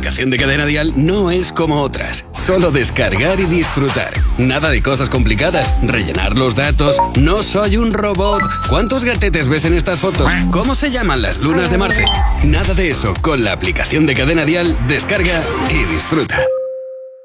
aplicación de Cadena Dial no es como otras. Solo descargar y disfrutar. Nada de cosas complicadas. Rellenar los datos. No soy un robot. ¿Cuántos gatetes ves en estas fotos? ¿Cómo se llaman las lunas de Marte? Nada de eso. Con la aplicación de Cadena Dial, descarga y disfruta.